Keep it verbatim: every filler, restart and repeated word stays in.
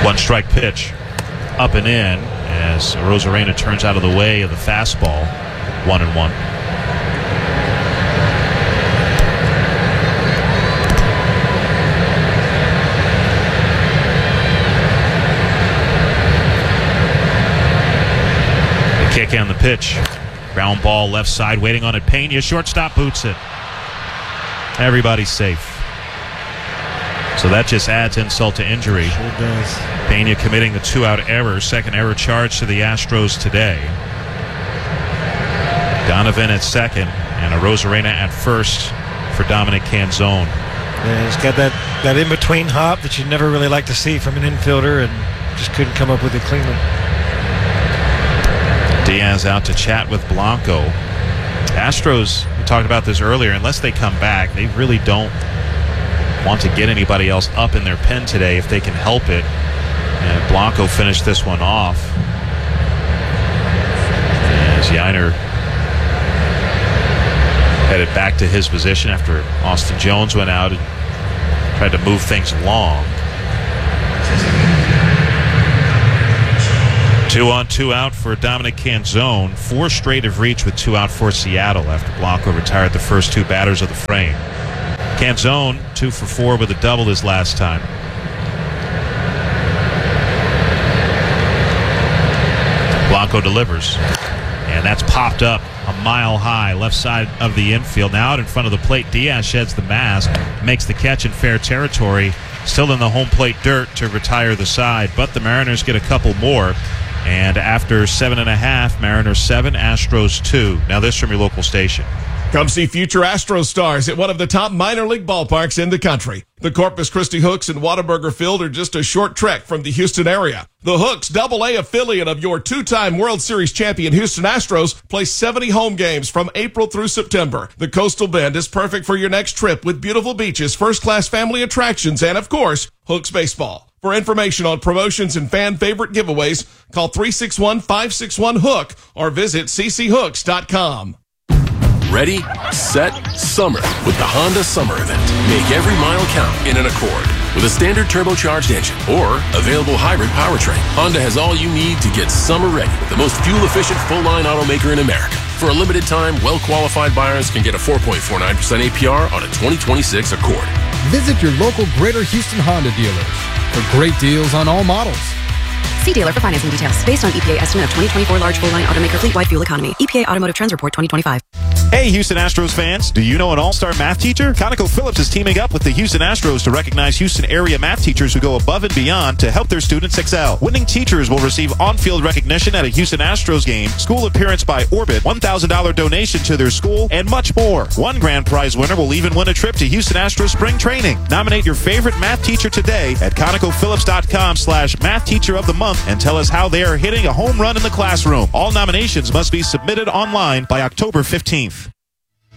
One strike pitch up and in as Arozarena turns out of the way of the fastball. One and one. The kick and the pitch. Ground ball left side, waiting on it. Pena, shortstop, boots it. Everybody's safe. So that just adds insult to injury. Sure does. Pena committing the two-out error, second error charge to the Astros today. Donovan at second, and Arozarena at first for Dominic Canzone. Yeah, he's got that, that in-between hop that you never really like to see from an infielder, and just couldn't come up with it cleanly. Diaz out to chat with Blanco. Astros, we talked about this earlier, unless they come back, they really don't want to get anybody else up in their pen today if they can help it. And Blanco finished this one off as Yainer headed back to his position after Austin Jones went out and tried to move things along. Two on, two out for Dominic Canzone. Four straight of reach with two out for Seattle after Blanco retired the first two batters of the frame. Canzone, two for four with a double his last time. Blanco delivers. And that's popped up a mile high, left side of the infield. Now out in front of the plate, Diaz sheds the mask, makes the catch in fair territory. Still in the home plate dirt to retire the side, but the Mariners get a couple more. And after seven and a half, Mariners seven, Astros two. Now this from your local station. Come see future Astros stars at one of the top minor league ballparks in the country. The Corpus Christi Hooks and Whataburger Field are just a short trek from the Houston area. The Hooks, double A affiliate of your two-time World Series champion Houston Astros, play seventy home games from April through September. The Coastal Bend is perfect for your next trip with beautiful beaches, first-class family attractions, and, of course, Hooks baseball. For information on promotions and fan favorite giveaways, call three six one, five six one, HOOK or visit c c hooks dot com. Ready, set, summer with the Honda Summer Event. Make every mile count in an Accord. With a standard turbocharged engine or available hybrid powertrain, Honda has all you need to get summer ready with the most fuel-efficient full-line automaker in America. For a limited time, well-qualified buyers can get a four point four nine percent A P R on a twenty twenty-six Accord. Visit your local Greater Houston Honda dealers for great deals on all models. See dealer for financing details. Based on E P A estimate of twenty twenty-four large full-line automaker fleet-wide fuel economy. E P A Automotive Trends Report twenty twenty-five. Hey, Houston Astros fans. Do you know an all-star math teacher? ConocoPhillips is teaming up with the Houston Astros to recognize Houston area math teachers who go above and beyond to help their students excel. Winning teachers will receive on-field recognition at a Houston Astros game, school appearance by Orbit, one thousand dollars donation to their school, and much more. One grand prize winner will even win a trip to Houston Astros spring training. Nominate your favorite math teacher today at ConocoPhillips.com slash math teacher of the month and tell us how they are hitting a home run in the classroom. All nominations must be submitted online by October fifteenth.